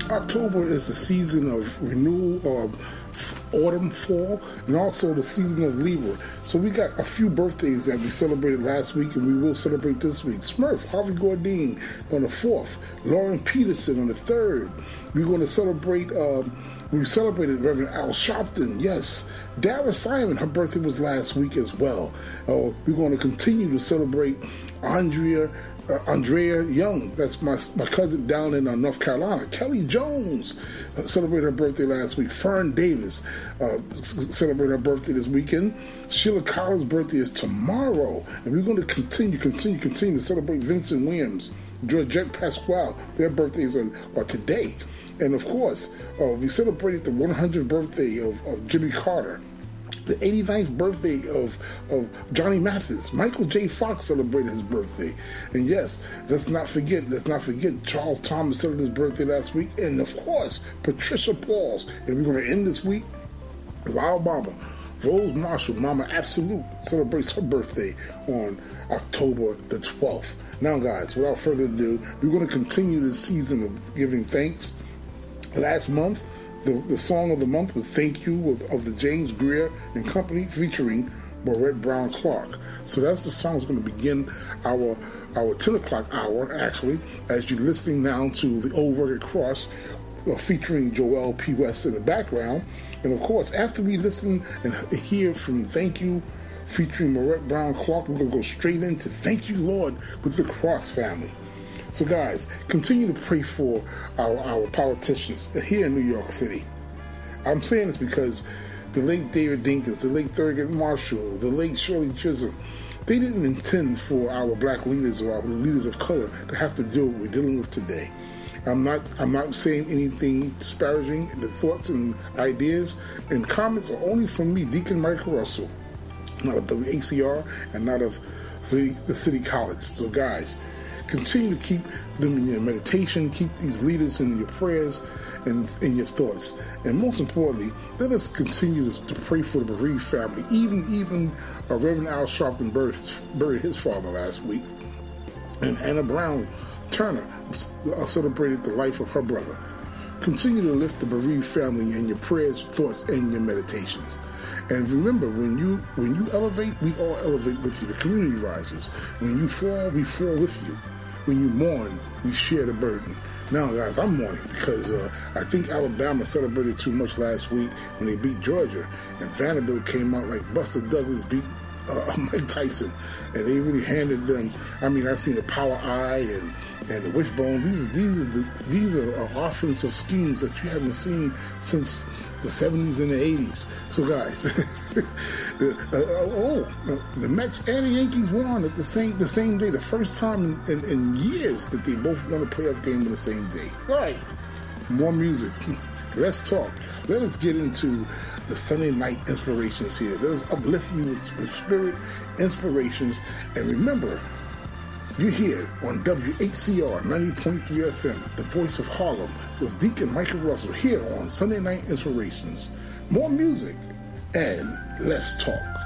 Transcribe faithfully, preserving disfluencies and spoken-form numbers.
October is the season of renewal of autumn, fall, and also the season of Libra. So we got a few birthdays that we celebrated last week, and we will celebrate this week. Smurf, Harvey Gordine on the fourth, Lauren Peterson on the third. We're going to celebrate, um, we celebrated Reverend Al Sharpton, yes. Dara Simon, her birthday was last week as well. Uh, we're going to continue to celebrate Andrea Uh, Andrea Young, that's my my cousin down in uh, North Carolina. Kelly Jones uh, celebrated her birthday last week. Fern Davis uh, c- celebrated her birthday this weekend. Sheila Collins' birthday is tomorrow, and we're going to continue, continue, continue to celebrate Vincent Williams, Georgette Pasquale. Their birthdays are, are today, and of course, uh, we celebrated the one hundredth birthday of, of Jimmy Carter. The eighty-ninth birthday of, of Johnny Mathis. Michael J. Fox celebrated his birthday. And yes, let's not forget, let's not forget Charles Thomas celebrated his birthday last week. And of course, Patricia Pauls. And we're going to end this week with our mama, Rose Marshall, Mama Absolute, celebrates her birthday on October the twelfth. Now guys, without further ado, we're going to continue this season of giving thanks. Last month, The, the song of the month was Thank You of, of the James Greer and Company featuring Barrett Brown Clark. So that's the song that's going to begin our our ten o'clock hour, actually, as you're listening now to the Old Rugged Cross uh, featuring Joel P. West in the background. And of course, after we listen and hear from Thank You featuring Barrett Brown Clark, we're going to go straight into Thank You, Lord with the Cross family. So guys, continue to pray for our, our politicians here in New York City. I'm saying this because the late David Dinkins, the late Thurgood Marshall, the late Shirley Chisholm, they didn't intend for our black leaders or our leaders of color to have to deal with what we're dealing with today. I'm not I'm not saying anything disparaging. The thoughts and ideas and comments are only from me, Deacon Michael Russell, not of W A C R and not of the, the City College. So guys, continue to keep them in your meditation, keep these leaders in your prayers and in your thoughts. And most importantly, let us continue to, to pray for the bereaved family. Even even uh, Reverend Al Sharpton buried his, buried his father last week. And Anna Brown Turner uh, celebrated the life of her brother. Continue to lift the bereaved family in your prayers, thoughts, and your meditations. And remember, when you when you elevate, we all elevate with you. The community rises. When you fall, we fall with you. When you mourn, we share the burden. Now, guys, I'm mourning because uh, I think Alabama celebrated too much last week when they beat Georgia. And Vanderbilt came out like Buster Douglas beat uh, Mike Tyson. And they really handed them, I mean, I've seen the power eye and, and the wishbone. These, these, are the, these are uh, offensive schemes that you haven't seen since the seventies and the eighties. So, guys, uh, uh, oh, uh, the Mets and the Yankees won at the same the same day. The first time in, in, in years that they both won a playoff game on the same day. All right, more music. Let's talk. Let us get into the Sunday night inspirations here. Let us uplift you with, with spirit, inspirations, and remember, you're here on W H C R ninety point three F M, the voice of Harlem, with Deacon Michael Russell here on Sunday Night Inspirations. More music, and let's talk.